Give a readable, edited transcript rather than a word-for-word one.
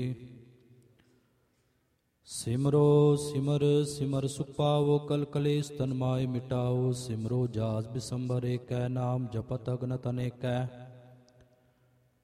ਸਿਮਰੋ ਸਿਮਰ ਸਿਮਰ ਸੁਖ ਪਾਵੋ, ਕਲ ਕਲੇਸ਼ ਤਨ ਮਾਏ ਮਿਟਾਓ। ਸਿਮਰੋ ਜਾਸ ਬਿਸੰਬਰ ਏਕੈ, ਨਾਮ ਜਪਤ ਅਗਨਤ ਅਨੇਕੈ।